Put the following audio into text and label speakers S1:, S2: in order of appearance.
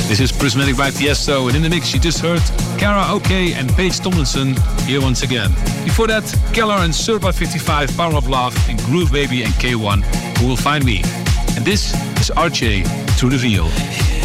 S1: This is Prismatic by Tiesto, and in the mix you just heard Karaoke and Paige Tomlinson here once again. Before that, Keller and Surpa 55, Power of Love, and Groove Baby and K1, Who Will Find Me. And this is RJ, Through the Veil.